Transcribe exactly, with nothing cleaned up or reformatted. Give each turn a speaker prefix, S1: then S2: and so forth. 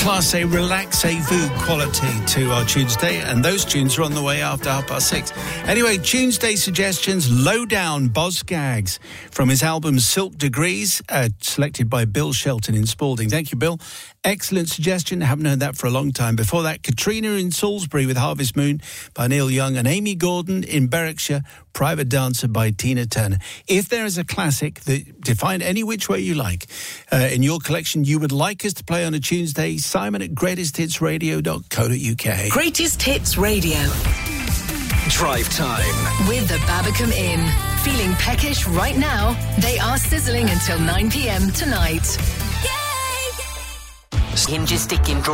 S1: Class A, relaxez-vous quality to our Tuesday, and those tunes are on the way after half past six. Anyway, Tuesday suggestions, Low Down, Boz Scaggs, from his album Silk Degrees, uh, selected by Bill Shelton in Spalding. Thank you, Bill. Excellent suggestion. Haven't heard that for a long time. Before that, Katrina in Salisbury with Harvest Moon by Neil Young, and Amy Gordon in Berwickshire, Private Dancer by Tina Turner. If there is a classic that, define any which way you like, uh, in your collection you would like us to play on a Tuesday, Simon at greatest hits radio dot co dot uk.
S2: Greatest Hits Radio.
S3: Drive Time.
S2: With the Babacom Inn. Feeling peckish right now? They are sizzling until nine p.m. tonight.
S4: Hinges sticking, draw